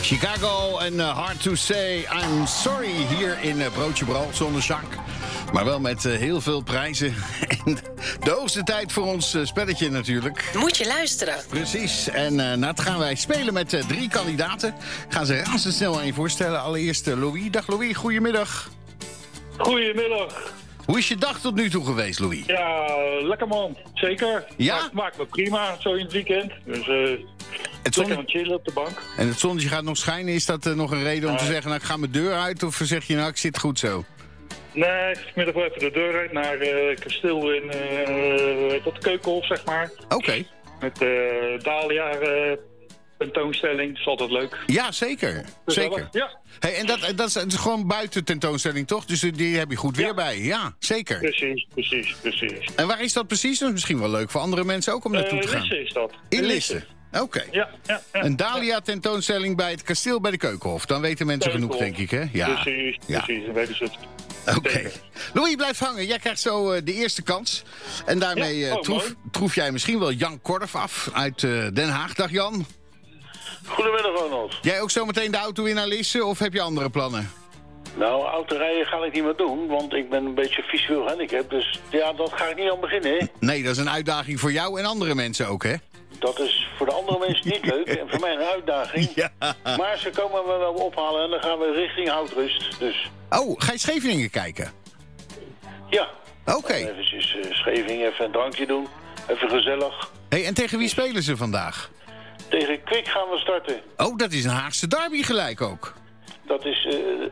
Chicago en Hard to Say I'm Sorry hier in Broodje Brood zonder Jacques. Maar wel met heel veel prijzen. En de hoogste tijd voor ons spelletje natuurlijk. Moet je luisteren. Precies. En dat gaan wij spelen met 3 kandidaten. Gaan ze razendsnel aan je voorstellen. Allereerst Louis. Dag Louis, goedemiddag. Goedemiddag. Hoe is je dag tot nu toe geweest, Louis? Ja, lekker man. Zeker. Ja? Maakt me prima, zo in het weekend. Dus lekker aan chillen op de bank. En het zonnetje gaat nog schijnen. Is dat nog een reden om te zeggen, nou, ik ga mijn deur uit? Of zeg je, nou, ik zit goed zo? Nee, ik middag wel even de deur uit naar kasteel in tot de Keukenhof, zeg maar. Oké. Met Dahlia tentoonstelling. Dat is altijd leuk. Ja, zeker. Zeker. Ja. Hey, en dat is gewoon buiten tentoonstelling, toch? Dus die heb je goed weer bij. Ja, zeker. Precies. En waar is dat precies? Dat is misschien wel leuk voor andere mensen ook om naartoe te gaan. Lisse is dat. In Lisse. Oké. Ja. Een Dahlia tentoonstelling bij het kasteel bij de Keukenhof. Dan weten mensen genoeg, denk ik, hè? Ja. Precies. Dan weten ze het. Oké. Louis, blijf hangen. Jij krijgt zo de eerste kans. En daarmee troef jij misschien wel Jan Korf af uit Den Haag. Dag Jan. Goedemiddag, Ronald. Jij ook zo meteen de auto in naar Lisse of heb je andere plannen? Nou, autorijden ga ik niet meer doen, want ik ben een beetje visueel handicap. Dus ja, dat ga ik niet aan beginnen, hè? Nee, dat is een uitdaging voor jou en andere mensen ook, hè? Dat is voor de andere mensen niet leuk en voor mij een uitdaging. Ja. Maar ze komen me wel ophalen en dan gaan we richting Outrust. Dus Oh, ga je Scheveningen kijken? ja. Oké. Eventjes Scheveningen, even een drankje doen. Even gezellig. Hey, en tegen wie spelen ze vandaag? Tegen Kwik gaan we starten. Oh, dat is een Haagse derby gelijk ook. Dat is...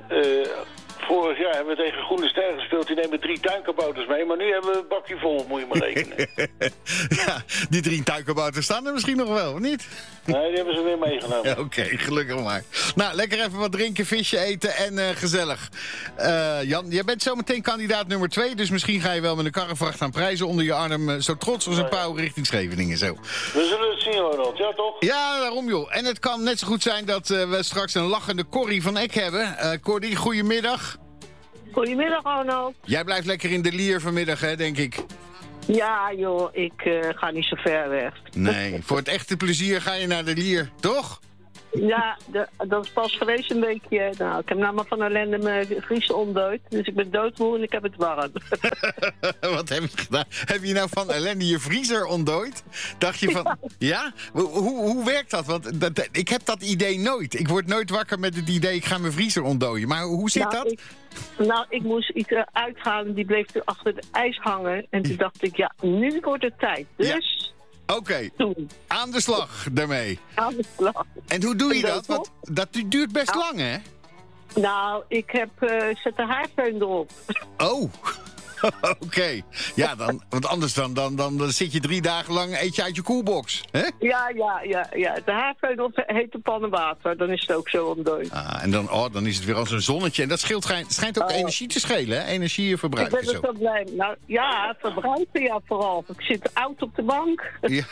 vorig jaar hebben we tegen Groene Ster gespeeld. Die nemen 3 tuinkabouters mee. Maar nu hebben we een bakje vol, moet je maar rekenen. Ja, die 3 tuinkabouters staan er misschien nog wel, of niet? Nee, die hebben ze weer meegenomen. Ja, Oké, gelukkig maar. Nou, lekker even wat drinken, visje eten en gezellig. Jan, jij bent zometeen kandidaat nummer 2... dus misschien ga je wel met een karrevracht aan prijzen onder je arm... zo trots als een pauw richting Scheveningen, zo. We zullen het zien, Ronald. Ja, toch? Ja, daarom joh. En het kan net zo goed zijn dat we straks een lachende Corrie van Eck hebben. Corrie, goedemiddag. Goedemiddag, Ronald. Jij blijft lekker in de lier vanmiddag, hè, denk ik. Ja, joh, ik ga niet zo ver weg. Nee, voor het echte plezier ga je naar de lier, toch? Ja, dat is pas geweest een weekje. Nou, ik heb namelijk van ellende mijn griezen ontdooid. Dus ik ben doodmoe en ik heb het warm. Wat heb je gedaan? Heb je nou van ellende je vriezer ontdooid? Dacht je van... Ja? Hoe werkt dat? Want ik heb dat idee nooit. Ik word nooit wakker met het idee, ik ga mijn vriezer ontdooien. Maar hoe zit dat? Ik moest iets uithalen. Die bleef er achter het ijs hangen. En toen dacht ik, ja, nu wordt het tijd. Dus... Ja. Oké, aan de slag daarmee. Aan de slag. En hoe doe je dat? Want dat duurt best lang, hè? Nou, ik zet de haarveun erop. Oh, oké. Ja, want anders dan zit je 3 dagen lang eet je uit je koelbox, hè? Ja. De haarveun of hete pannen water, dan is het ook zo ontdooid. En dan is het weer als een zonnetje. En dat schijnt ook energie te schelen, hè? Energieverbruik. Ik ben er zo blij. Nou, ja, verbruiken ja vooral. Ik zit oud op de bank. Ja.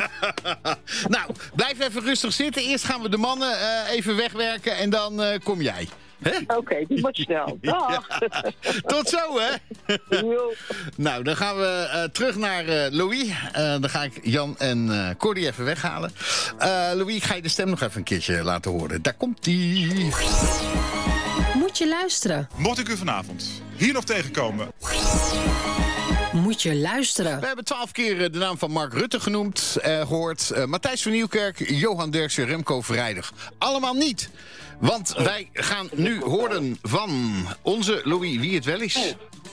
Nou, blijf even rustig zitten. Eerst gaan we de mannen even wegwerken en dan kom jij. Oké, die wordt snel. Dag. Ja. Tot zo, hè? Nou, dan gaan we terug naar Louis. Dan ga ik Jan en Cordy even weghalen. Louis, ik ga je de stem nog even een keertje laten horen. Daar komt-ie. Moet je luisteren. Mocht ik u vanavond hier nog tegenkomen... Moet je luisteren. We hebben 12 keer de naam van Mark Rutte genoemd, gehoord. Matthijs van Nieuwkerk, Johan Derksen, Remco Vrijdag. Allemaal niet. Want wij gaan nu horen van onze Louis wie het wel is.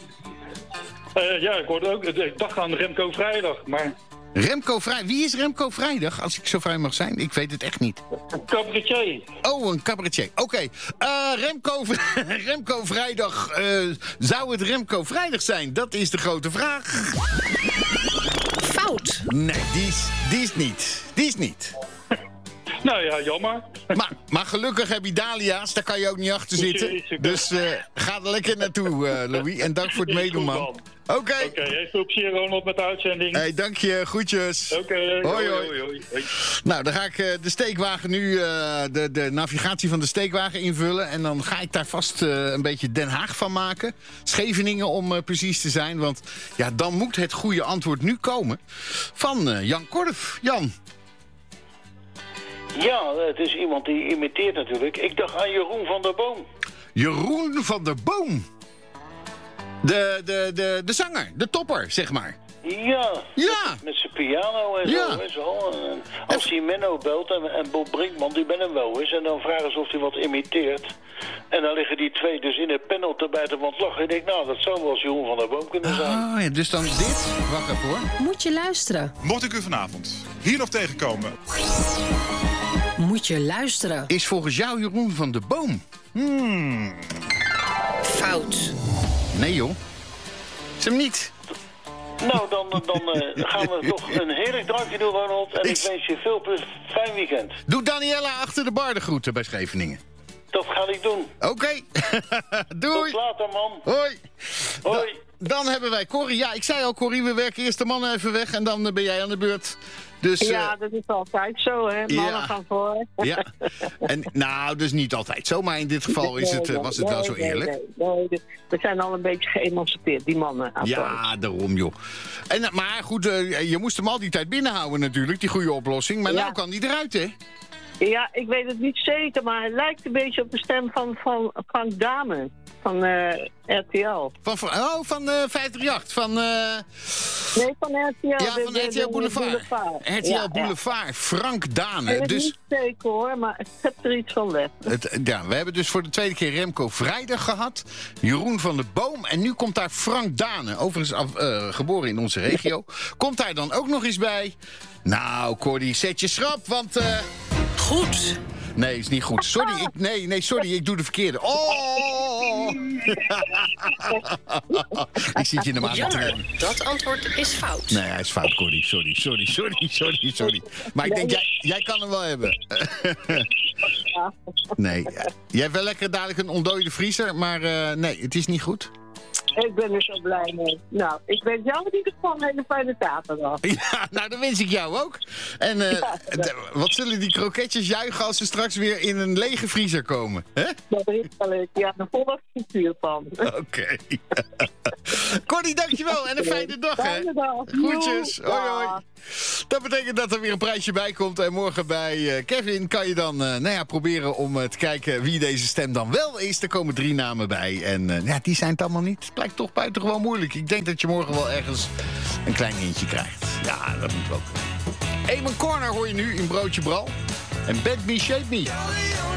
Ja, ik hoorde ook. Ik dacht aan Remco Vrijdag, maar... Remco Vrijdag. Wie is Remco Vrijdag, als ik zo vrij mag zijn? Ik weet het echt niet. Een cabaretier. Oh, een cabaretier. Oké. Remco Vrijdag. Zou het Remco Vrijdag zijn? Dat is de grote vraag. Fout. Nee, die is niet. Die is niet. Nou ja, jammer. Maar gelukkig heb je Dahlia's, daar kan je ook niet achter zitten. Dus ga er lekker naartoe, Louis. En dank voor het meedoen, man. Oké, heel veel plezier, Ronald, met de uitzending. Hey, dank je, groetjes. Oké. Hoi. Nou, dan ga ik de steekwagen nu, de navigatie van de steekwagen invullen. En dan ga ik daar vast een beetje Den Haag van maken. Scheveningen om precies te zijn. Want ja, dan moet het goede antwoord nu komen van Jan Korf. Jan. Ja, het is iemand die imiteert natuurlijk. Ik dacht aan Jeroen van der Boom. Jeroen van der Boom. De zanger, de topper, zeg maar. Ja, Ja. met zijn piano en Ja. zo. En zo. En als hij Menno belt en Bob Brinkman, die ben hem wel eens. En dan vragen ze of hij wat imiteert. En dan liggen die twee dus in het panel te bijten van het lachen. En ik denk, nou, dat zou wel eens Jeroen van der Boom kunnen zijn. Oh ja, dus dan dit. Wacht even hoor. Moet je luisteren. Mocht ik u vanavond hier nog tegenkomen, Moet je luisteren. Is volgens jou Jeroen van der Boom? Fout. Nee joh. Is hem niet. Nou, dan gaan we toch een heerlijk drankje doen, Ronald. En ik wens je veel fijn weekend. Doe Daniella achter de bar de groeten bij Scheveningen. Dat ga ik doen. Oké. Doei. Tot later, man. Hoi. Hoi. Dan hebben wij Corrie. Ja, ik zei al, Corrie, we werken eerst de mannen even weg en dan ben jij aan de beurt. Dus, Ja, dat is altijd zo, hè. Mannen ja. gaan voor. ja. En nou, dus niet altijd zo, maar in dit geval is het, was het wel zo eerlijk. Nee, we zijn al een beetje geëmancipeerd, die mannen. Ja, daarom joh. En, maar goed, je moest hem al die tijd binnenhouden natuurlijk, die goede oplossing. Maar Ja. nou kan die eruit, hè? Ja, ik weet het niet zeker, maar hij lijkt een beetje op de stem van Frank Dame. Van RTL. Van 538, van... Nee, van RTL. Ja, van RTL Boulevard. RTL Boulevard, Frank Dane. Ik weet het Dus, niet zeker hoor, maar ik heb er iets van weg. we hebben dus voor de tweede keer Remco Vrijdag gehad. Jeroen van der Boom. En nu komt daar Frank Dane, overigens geboren in onze regio. Komt daar dan ook nog eens bij? Nou, Corrie, zet je schrap, want... Goed. Nee, is niet goed. Sorry, sorry, ik doe de verkeerde. Oh! Ik zit je in de maat te Jammer. rennen. Dat antwoord is fout. Nee, hij is fout, Corrie. Sorry. Maar ik denk, jij kan hem wel hebben. Nee, jij hebt wel lekker dadelijk een ontdooide vriezer, maar nee, het is niet goed. Ik ben er zo blij mee. Nou, ik wens jou in ieder geval een hele fijne zaterdag. Ja, nou, dat wens ik jou ook. En wat zullen die kroketjes juichen als ze straks weer in een lege vriezer komen? Hè? Dat is wel leuk. Ja, daar volg ik vuur van. Oké. Connie, dankjewel en een fijne dag, hè? Fijne dag. Groetjes. Joe. Hoi. Dat betekent dat er weer een prijsje bij komt. En morgen bij Kevin kan je dan proberen om te kijken wie deze stem dan wel is. Er komen 3 namen bij. En die zijn het allemaal niet. Het blijkt toch buitengewoon moeilijk. Ik denk dat je morgen wel ergens een klein hintje krijgt. Ja, dat moet ook. Eamon Corner hoor je nu in Broodje Bral. En Bend Me, Shape Me.